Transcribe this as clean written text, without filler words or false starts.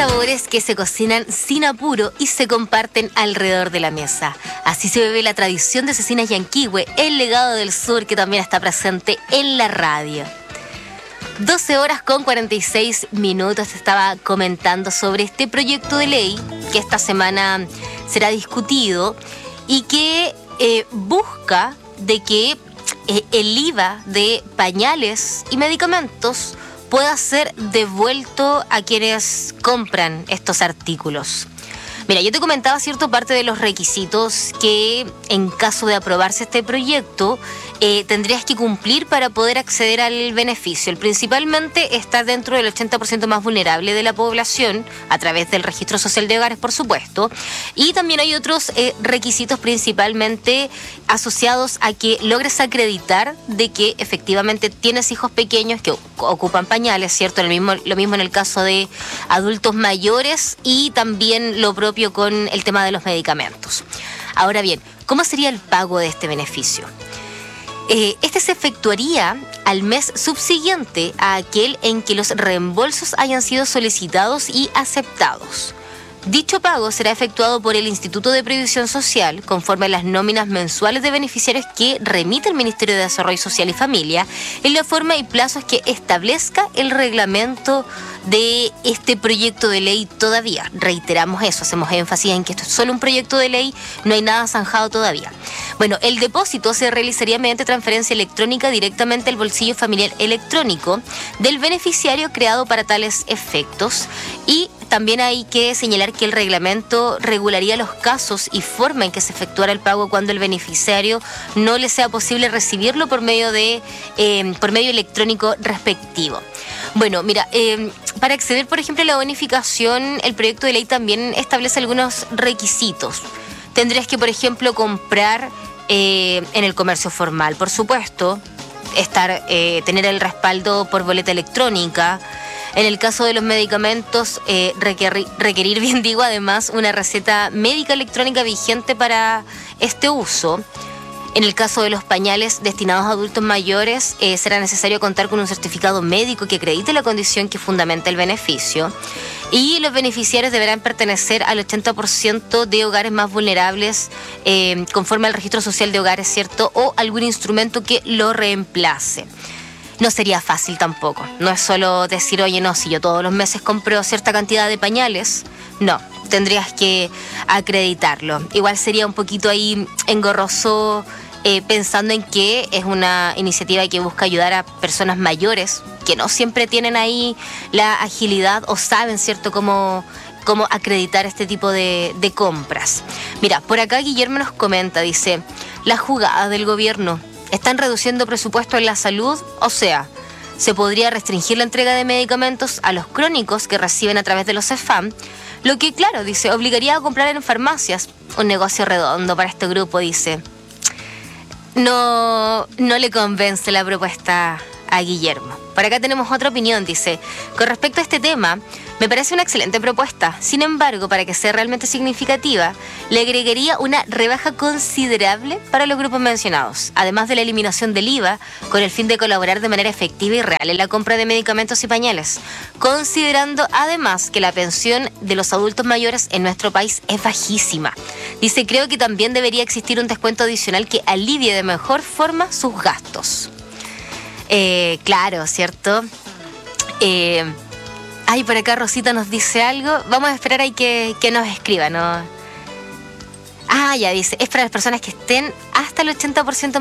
sabores que se cocinan sin apuro y se comparten alrededor de la mesa. Así se bebe la tradición de Cecinas Yanquihue, el legado del sur que también está presente en la radio. 12 horas con 46 minutos. Te estaba comentando sobre este proyecto de ley que esta semana será discutido y que busca de que el IVA de pañales y medicamentos pueda ser devuelto a quienes compran estos artículos. Mira, yo te comentaba parte de los requisitos que en caso de aprobarse este proyecto tendrías que cumplir para poder acceder al beneficio. Principalmente estar dentro del 80% más vulnerable de la población a través del registro social de hogares, por supuesto. Y también hay otros requisitos principalmente asociados a que logres acreditar de que efectivamente tienes hijos pequeños que ocupan pañales, ¿cierto? Lo mismo en el caso de adultos mayores y también lo propio con el tema de los medicamentos. Ahora bien, ¿cómo sería el pago de este beneficio? Este se efectuaría al mes subsiguiente a aquel en que los reembolsos hayan sido solicitados y aceptados. Dicho pago será efectuado por el Instituto de Previsión Social conforme a las nóminas mensuales de beneficiarios que remite el Ministerio de Desarrollo Social y Familia en la forma y plazos que establezca el reglamento de este proyecto de ley todavía. Reiteramos eso, hacemos énfasis en que esto es solo un proyecto de ley, no hay nada zanjado todavía. Bueno, el depósito se realizaría mediante transferencia electrónica directamente al bolsillo familiar electrónico del beneficiario creado para tales efectos y también hay que señalar que el reglamento regularía los casos y forma en que se efectuara el pago cuando el beneficiario no le sea posible recibirlo por medio electrónico respectivo. Bueno, mira, para acceder, por ejemplo, a la bonificación, el proyecto de ley también establece algunos requisitos. Tendrías que, por ejemplo, comprar en el comercio formal, por supuesto, tener el respaldo por boleta electrónica. En el caso de los medicamentos, requerir, además, una receta médica electrónica vigente para este uso. En el caso de los pañales destinados a adultos mayores, será necesario contar con un certificado médico que acredite la condición que fundamenta el beneficio. Y los beneficiarios deberán pertenecer al 80% de hogares más vulnerables conforme al registro social de hogares, ¿cierto? O algún instrumento que lo reemplace. No sería fácil tampoco. No es solo decir, oye, no, si yo todos los meses compro cierta cantidad de pañales. No, tendrías que acreditarlo. Igual sería un poquito ahí engorroso pensando en que es una iniciativa que busca ayudar a personas mayores que no siempre tienen ahí la agilidad o saben, ¿cierto?, cómo acreditar este tipo de compras. Mira, por acá Guillermo nos comenta, dice, la jugada del gobierno. ¿Están reduciendo presupuesto en la salud? O sea, se podría restringir la entrega de medicamentos a los crónicos que reciben a través de los CEFAM, lo que, claro, dice, obligaría a comprar en farmacias. Un negocio redondo para este grupo, dice. No le convence la propuesta a Guillermo. Por acá tenemos otra opinión, dice, con respecto a este tema, me parece una excelente propuesta. Sin embargo, para que sea realmente significativa, le agregaría una rebaja considerable para los grupos mencionados, además de la eliminación del IVA, con el fin de colaborar de manera efectiva y real en la compra de medicamentos y pañales, considerando además que la pensión de los adultos mayores en nuestro país es bajísima. Dice, creo que también debería existir un descuento adicional que alivie de mejor forma sus gastos. Claro, ¿cierto? Por acá Rosita nos dice algo. Vamos a esperar ahí que nos escriba, ¿no? Ya dice, es para las personas que estén hasta el 80%